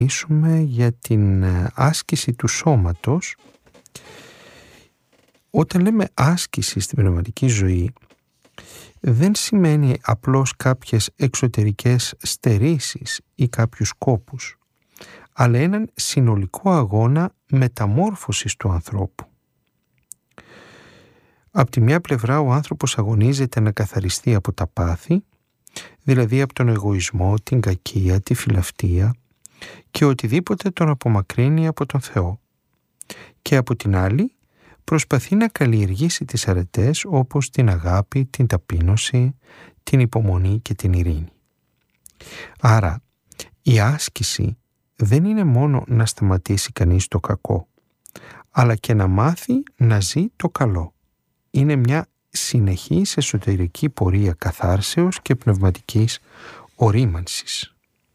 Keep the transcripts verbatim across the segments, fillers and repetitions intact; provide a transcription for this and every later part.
μιλήσουμε για την άσκηση του σώματος. Όταν λέμε άσκηση στην πνευματική ζωή, δεν σημαίνει απλώς κάποιες εξωτερικές στερήσεις ή κάποιους κόπους, αλλά έναν συνολικό αγώνα μεταμόρφωσης του ανθρώπου. Απ' τη μια πλευρά ο άνθρωπος αγωνίζεται να καθαριστεί από τα πάθη, δηλαδή από τον εγωισμό, την κακία, τη φιλαυτία και οτιδήποτε τον απομακρύνει από τον Θεό. Και από την άλλη προσπαθεί να καλλιεργήσει τις αρετές όπως την αγάπη, την ταπείνωση, την υπομονή και την ειρήνη. Άρα η άσκηση δεν είναι μόνο να σταματήσει κανείς το κακό, αλλά και να μάθει να ζει το καλό. Είναι μια συνεχής εσωτερική πορεία καθάρσεως και πνευματικής ορίμανσης.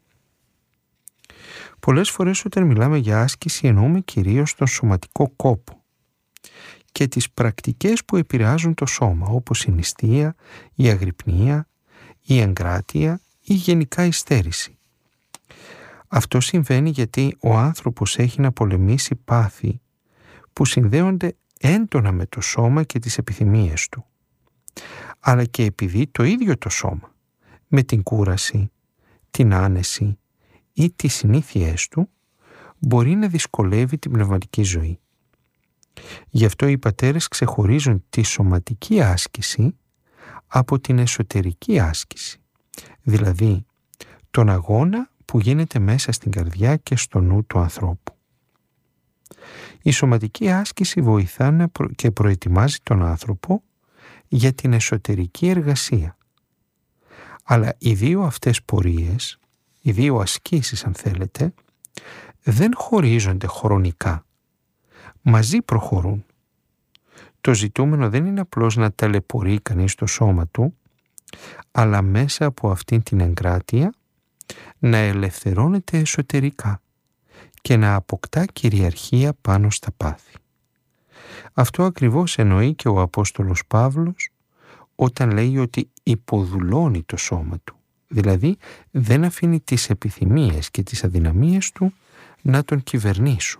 Πολλές φορές όταν μιλάμε για άσκηση εννοούμε κυρίως τον σωματικό κόπο και τις πρακτικές που επηρεάζουν το σώμα, όπως η νηστεία, η αγρυπνία, η εγκράτεια ή γενικά η στέρηση. Αυτό συμβαίνει γιατί ο άνθρωπος έχει να πολεμήσει πάθη που συνδέονται έντονα με το σώμα και τις επιθυμίες του, αλλά και επειδή το ίδιο το σώμα με την κούραση, την άνεση ή τις συνήθειές του μπορεί να δυσκολεύει την πνευματική ζωή. Γι' αυτό οι πατέρες ξεχωρίζουν τη σωματική άσκηση από την εσωτερική άσκηση, δηλαδή τον αγώνα που γίνεται μέσα στην καρδιά και στο νου του ανθρώπου. Η σωματική άσκηση βοηθά και προετοιμάζει τον άνθρωπο για την εσωτερική εργασία. Αλλά οι δύο αυτές πορείες, οι δύο ασκήσεις αν θέλετε, δεν χωρίζονται χρονικά. Μαζί προχωρούν. Το ζητούμενο δεν είναι απλώς να ταλαιπωρεί κανείς το σώμα του, αλλά μέσα από αυτήν την εγκράτεια να ελευθερώνεται εσωτερικά και να αποκτά κυριαρχία πάνω στα πάθη. Αυτό ακριβώς εννοεί και ο Απόστολος Παύλος όταν λέει ότι υποδουλώνει το σώμα του, δηλαδή δεν αφήνει τις επιθυμίες και τις αδυναμίες του να τον κυβερνήσουν.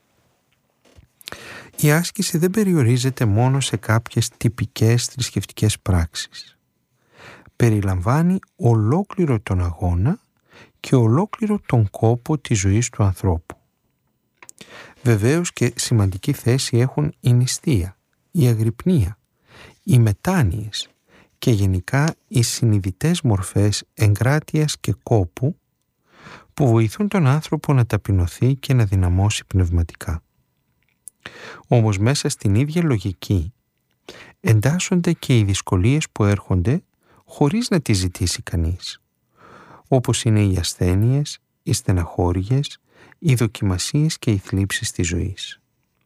Η άσκηση δεν περιορίζεται μόνο σε κάποιες τυπικές θρησκευτικές πράξεις. Περιλαμβάνει ολόκληρο τον αγώνα και ολόκληρο τον κόπο της ζωής του ανθρώπου. Βεβαίως και σημαντική θέση έχουν η νηστεία, η αγρυπνία, οι μετάνοιες και γενικά οι συνειδητές μορφές εγκράτειας και κόπου που βοηθούν τον άνθρωπο να ταπεινωθεί και να δυναμώσει πνευματικά. Όμως μέσα στην ίδια λογική εντάσσονται και οι δυσκολίες που έρχονται χωρίς να τις ζητήσει κανείς, όπως είναι οι ασθένειες, οι στεναχώριες, οι δοκιμασίες και οι θλίψεις της ζωής.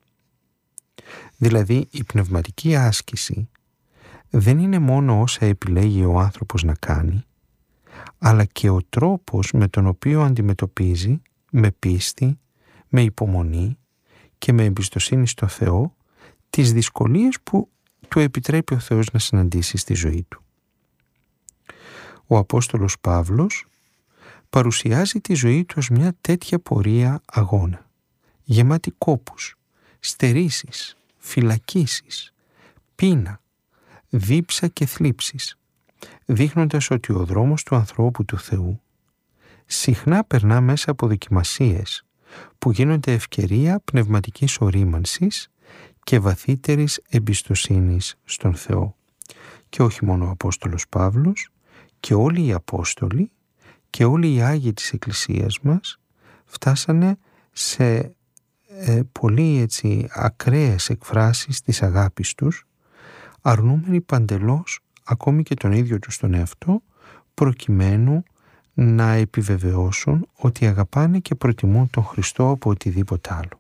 Δηλαδή η πνευματική άσκηση δεν είναι μόνο όσα επιλέγει ο άνθρωπος να κάνει, αλλά και ο τρόπος με τον οποίο αντιμετωπίζει με πίστη, με υπομονή και με εμπιστοσύνη στο Θεό τις δυσκολίες που του επιτρέπει ο Θεός να συναντήσει στη ζωή του. Ο Απόστολος Παύλος παρουσιάζει τη ζωή του ως μια τέτοια πορεία αγώνα, γεμάτη κόπους, στερήσεις, φυλακίσεις, πείνα, δίψα και θλίψεις, δείχνοντας ότι ο δρόμος του ανθρώπου του Θεού συχνά περνά μέσα από δοκιμασίες που γίνονται ευκαιρία πνευματικής ορίμανσης και βαθύτερης εμπιστοσύνης στον Θεό. Και όχι μόνο ο Απόστολος Παύλος, και όλοι οι Απόστολοι και όλοι οι Άγιοι της Εκκλησίας μας φτάσανε σε ε, πολύ έτσι ακραίες εκφράσεις της αγάπης τους, αρνούμενοι παντελώς ακόμη και τον ίδιο τους τον εαυτό, προκειμένου να επιβεβαιώσουν ότι αγαπάνε και προτιμούν τον Χριστό από οτιδήποτε άλλο.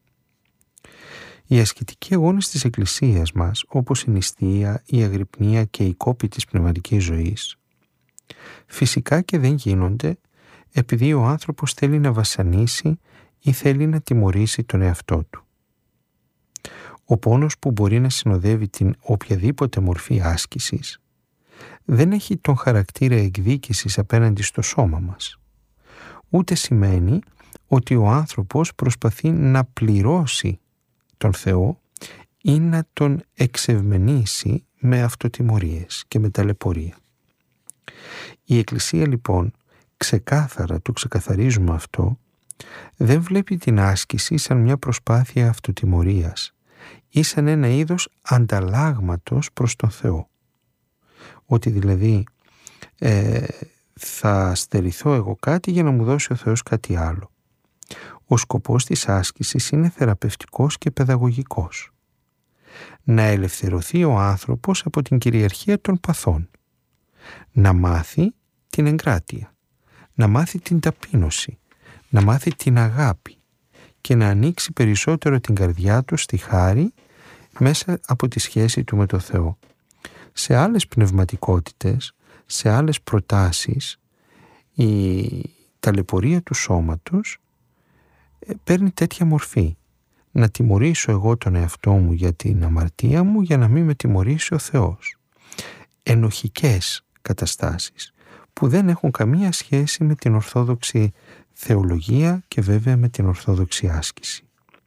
Οι ασκητικοί αγώνες της Εκκλησίας μας, όπως η νηστεία, η αγρυπνία και η κόπη της πνευματικής ζωής, φυσικά και δεν γίνονται επειδή ο άνθρωπος θέλει να βασανίσει ή θέλει να τιμωρήσει τον εαυτό του. Ο πόνος που μπορεί να συνοδεύει την οποιαδήποτε μορφή άσκησης δεν έχει τον χαρακτήρα εκδίκησης απέναντι στο σώμα μας, ούτε σημαίνει ότι ο άνθρωπος προσπαθεί να πληρώσει τον Θεό ή να τον εξευμενήσει με αυτοτιμωρίες και με ταλαιπωρία. Η Εκκλησία λοιπόν, ξεκάθαρα το ξεκαθαρίζουμε αυτό, δεν βλέπει την άσκηση σαν μια προσπάθεια αυτοτιμωρίας ή σαν ένα είδος ανταλλάγματος προς τον Θεό. Ότι δηλαδή ε, θα στερηθώ εγώ κάτι για να μου δώσει ο Θεός κάτι άλλο. Ο σκοπός της άσκησης είναι θεραπευτικός και παιδαγωγικός. Να ελευθερωθεί ο άνθρωπος από την κυριαρχία των παθών. Να μάθει την εγκράτεια. Να μάθει την ταπείνωση. Να μάθει την αγάπη. Και να ανοίξει περισσότερο την καρδιά του στη χάρη μέσα από τη σχέση του με το Θεό. Σε άλλες πνευματικότητες, σε άλλες προτάσεις, η ταλαιπωρία του σώματος παίρνει τέτοια μορφή. Να τιμωρήσω εγώ τον εαυτό μου για την αμαρτία μου για να μην με τιμωρήσει ο Θεός. Ενοχικές καταστάσεις που δεν έχουν καμία σχέση με την ορθόδοξη θεολογία και βέβαια με την ορθόδοξη άσκηση.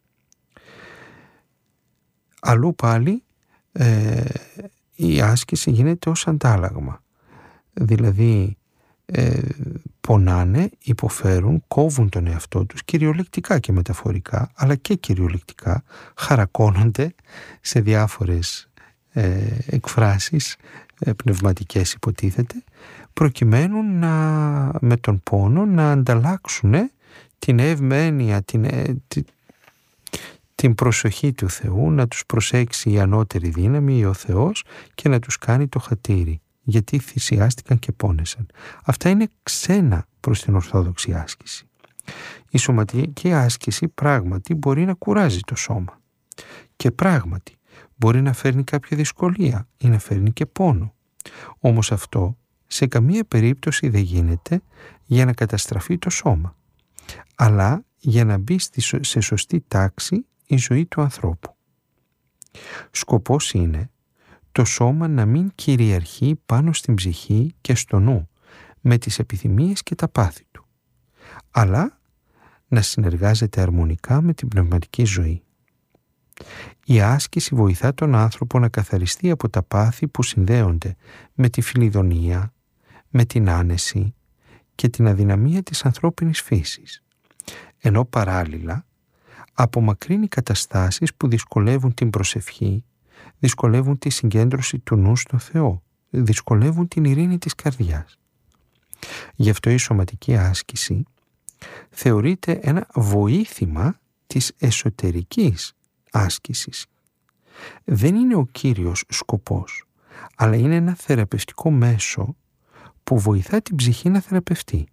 Αλλού πάλι ε, η άσκηση γίνεται ως αντάλλαγμα. Δηλαδή ε, πονάνε, υποφέρουν, κόβουν τον εαυτό τους κυριολεκτικά και μεταφορικά, αλλά και κυριολεκτικά, χαρακώνονται σε διάφορες ε, εκφράσεις ε, πνευματικές υποτίθεται, προκειμένου να, με τον πόνο να ανταλλάξουν την ευμένεια, την, την, την προσοχή του Θεού, να τους προσέξει η ανώτερη δύναμη ή ο Θεός και να τους κάνει το χατήρι, γιατί θυσιάστηκαν και πόνεσαν. Αυτά είναι ξένα προς την ορθόδοξη άσκηση. Η σωματική άσκηση πράγματι μπορεί να κουράζει το σώμα και πράγματι μπορεί να φέρνει κάποια δυσκολία ή να φέρνει και πόνο. Όμως αυτό σε καμία περίπτωση δεν γίνεται για να καταστραφεί το σώμα, αλλά για να μπει σε σωστή τάξη η ζωή του ανθρώπου. Σκοπός είναι το σώμα να μην κυριαρχεί πάνω στην ψυχή και στο νου με τις επιθυμίες και τα πάθη του, αλλά να συνεργάζεται αρμονικά με την πνευματική ζωή. Η άσκηση βοηθά τον άνθρωπο να καθαριστεί από τα πάθη που συνδέονται με τη φιλιδονία, με την άνεση και την αδυναμία της ανθρώπινης φύσης, ενώ παράλληλα απομακρύνει καταστάσεις που δυσκολεύουν την προσευχή, δυσκολεύουν τη συγκέντρωση του νου στο Θεό, δυσκολεύουν την ειρήνη της καρδιάς. Γι' αυτό η σωματική άσκηση θεωρείται ένα βοήθημα της εσωτερικής άσκησης. Δεν είναι ο κύριος σκοπός, αλλά είναι ένα θεραπευτικό μέσο που βοηθά την ψυχή να θεραπευτεί.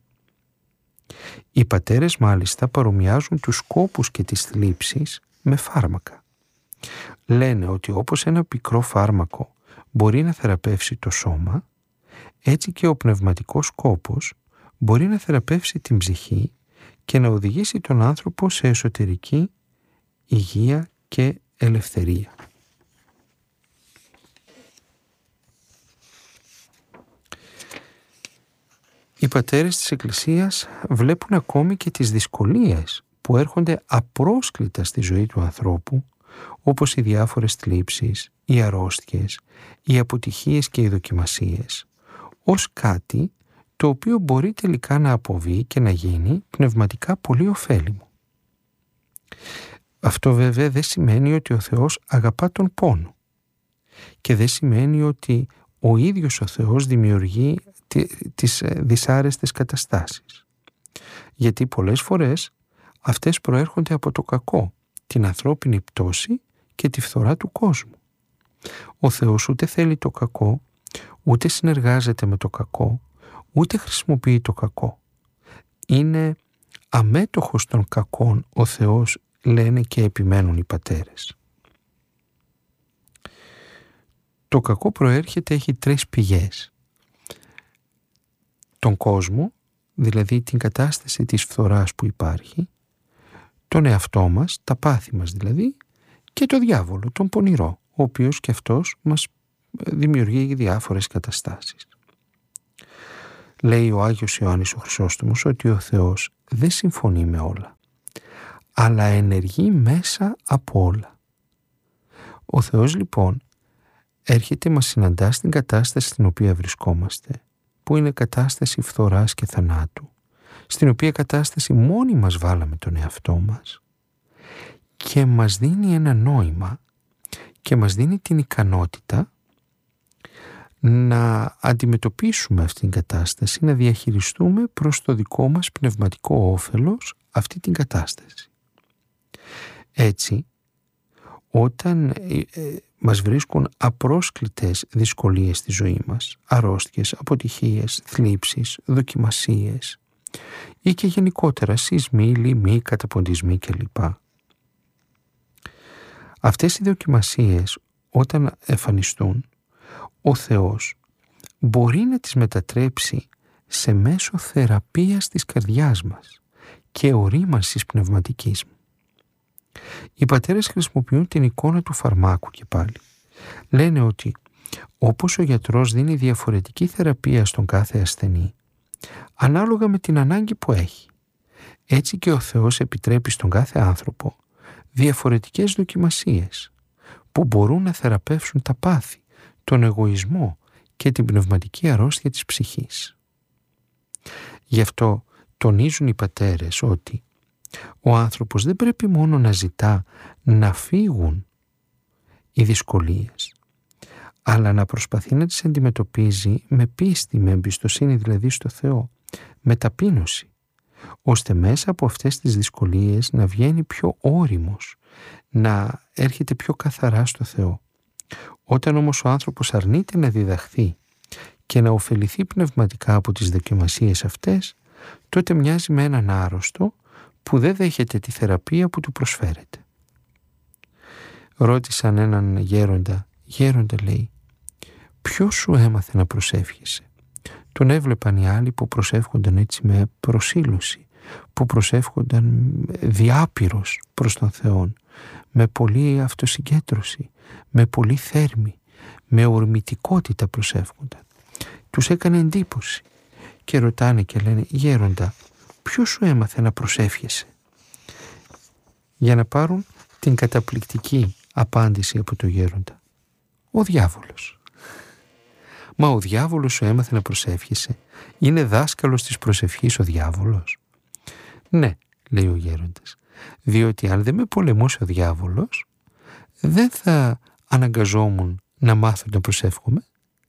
Οι πατέρες μάλιστα παρομοιάζουν τους σκόπους και τις θλίψεις με φάρμακα. Λένε ότι όπως ένα πικρό φάρμακο μπορεί να θεραπεύσει το σώμα, έτσι και ο πνευματικός σκόπος μπορεί να θεραπεύσει την ψυχή και να οδηγήσει τον άνθρωπο σε εσωτερική υγεία και ελευθερία. Οι πατέρες της Εκκλησίας βλέπουν ακόμη και τις δυσκολίες που έρχονται απρόσκλητα στη ζωή του ανθρώπου, όπως οι διάφορες θλίψεις, οι αρρώστιες, οι αποτυχίες και οι δοκιμασίες, ως κάτι το οποίο μπορεί τελικά να αποβεί και να γίνει πνευματικά πολύ ωφέλιμο. Αυτό βέβαια δεν σημαίνει ότι ο Θεός αγαπά τον πόνο και δεν σημαίνει ότι ο ίδιος ο Θεός δημιουργεί τις δυσάρεστες καταστάσεις. Γιατί πολλές φορές αυτές προέρχονται από το κακό, την ανθρώπινη πτώση και τη φθορά του κόσμου. Ο Θεός ούτε θέλει το κακό, ούτε συνεργάζεται με το κακό, ούτε χρησιμοποιεί το κακό. Είναι αμέτωχος των κακών ο Θεός, λένε και επιμένουν οι πατέρες. Το κακό προέρχεται, έχει τρεις πηγές. Τον κόσμο, δηλαδή την κατάσταση της φθοράς που υπάρχει, τον εαυτό μας, τα πάθη μας δηλαδή, και το διάβολο, τον πονηρό, ο οποίος και αυτός μας δημιουργεί διάφορες καταστάσεις. Λέει ο Άγιος Ιωάννης ο Χρυσόστομος ότι ο Θεός δεν συμφωνεί με όλα. αλλά ενεργεί μέσα από όλα. Ο Θεός λοιπόν έρχεται, μας συναντά στην κατάσταση στην οποία βρισκόμαστε, που είναι κατάσταση φθοράς και θανάτου, στην οποία κατάσταση μόνοι μας βάλαμε τον εαυτό μας, και μας δίνει ένα νόημα και μας δίνει την ικανότητα να αντιμετωπίσουμε αυτήν την κατάσταση, να διαχειριστούμε προς το δικό μας πνευματικό όφελος αυτή την κατάσταση. Έτσι, όταν ε, ε, μας βρίσκουν απρόσκλητες δυσκολίες στη ζωή μας, αρρώστιες, αποτυχίες, θλίψεις, δοκιμασίες ή και γενικότερα σεισμοί, λοιμοί, καταποντισμοί κλπ. Αυτές οι δοκιμασίες όταν εμφανιστούν, ο Θεός μπορεί να τις μετατρέψει σε μέσο θεραπείας της καρδιάς μας και ορίμανσης πνευματικής μου. Οι πατέρες χρησιμοποιούν την εικόνα του φαρμάκου και πάλι. Λένε ότι όπως ο γιατρός δίνει διαφορετική θεραπεία στον κάθε ασθενή, ανάλογα με την ανάγκη που έχει, έτσι και ο Θεός επιτρέπει στον κάθε άνθρωπο διαφορετικές δοκιμασίες που μπορούν να θεραπεύσουν τα πάθη, τον εγωισμό και την πνευματική αρρώστια της ψυχής. Γι' αυτό τονίζουν οι πατέρες ότι ο άνθρωπος δεν πρέπει μόνο να ζητά να φύγουν οι δυσκολίες, αλλά να προσπαθεί να τις αντιμετωπίζει με πίστη, με εμπιστοσύνη δηλαδή στο Θεό, με ταπείνωση, ώστε μέσα από αυτές τις δυσκολίες να βγαίνει πιο ώριμος, να έρχεται πιο καθαρά στο Θεό. Όταν όμως ο άνθρωπος αρνείται να διδαχθεί και να ωφεληθεί πνευματικά από τις δοκιμασίες αυτές, τότε μοιάζει με έναν άρρωστο που δεν δέχεται τη θεραπεία που του προσφέρεται. Ρώτησαν έναν γέροντα, «Γέροντα», λέει, «ποιος σου έμαθε να προσεύχεσαι?» Τον έβλεπαν οι άλλοι που προσεύχονταν έτσι με προσήλωση, που προσεύχονταν διάπειρος προς τον Θεό, με πολλή αυτοσυγκέντρωση, με πολλή θέρμη, με ορμητικότητα προσεύχονταν. Τους έκανε εντύπωση και ρωτάνε και λένε, «Γέροντα, ποιος σου έμαθε να προσεύχεσαι?» Για να πάρουν την καταπληκτική απάντηση από το γέροντα, «Ο διάβολος». «Μα ο διάβολος σου έμαθε να προσεύχεσαι? Είναι δάσκαλος της προσευχής ο διάβολος?» «Ναι», λέει ο γέροντας, «διότι αν δεν με πολεμούσε ο διάβολος, δεν θα αναγκαζόμουν να μάθω να προσεύχομαι».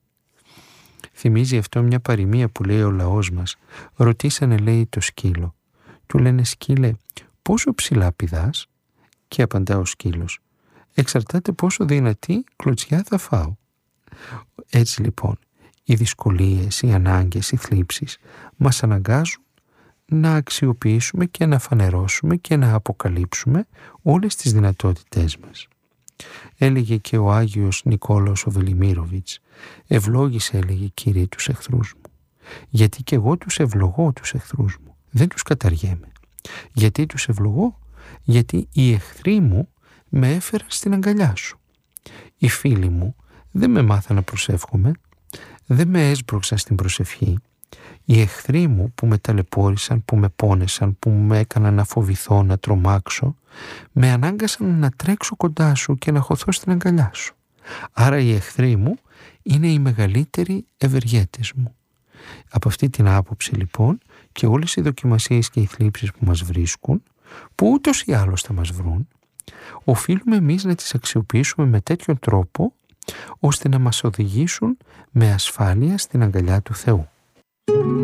Θυμίζει αυτό μια παροιμία που λέει ο λαός μας. Ρωτήσανε, λέει, το σκύλο. Του λένε, «Σκύλε, πόσο ψηλά πηδάς?» Και απαντά ο σκύλος, «Εξαρτάται πόσο δυνατή κλωτσιά θα φάω». Έτσι λοιπόν, οι δυσκολίες, οι ανάγκες, οι θλίψεις μας αναγκάζουν να αξιοποιήσουμε και να φανερώσουμε και να αποκαλύψουμε όλες τις δυνατότητές μας. Έλεγε και ο Άγιος Νικόλαος ο Βελιμίροβιτς, «Ευλόγησε», έλεγε, «Κύριε, τους εχθρούς μου, γιατί και εγώ τους ευλογώ τους εχθρούς μου, δεν τους καταργέμαι. Γιατί τους ευλογώ? Γιατί οι εχθροί μου με έφεραν στην αγκαλιά σου. Οι φίλοι μου δεν με μάθαν να προσεύχομαι, δεν με έσπρωξαν στην προσευχή. Οι εχθροί μου που με ταλαιπώρησαν, που με πόνεσαν, που με έκαναν να φοβηθώ, να τρομάξω, με ανάγκασαν να τρέξω κοντά σου και να χωθώ στην αγκαλιά σου. Άρα οι εχθροί μου είναι οι μεγαλύτεροι ευεργέτες μου». Από αυτή την άποψη λοιπόν και όλες οι δοκιμασίες και οι θλίψεις που μας βρίσκουν, που ούτως ή άλλως θα μας βρουν, οφείλουμε εμείς να τις αξιοποιήσουμε με τέτοιον τρόπο ώστε να μας οδηγήσουν με ασφάλεια στην αγκαλιά του Θεού.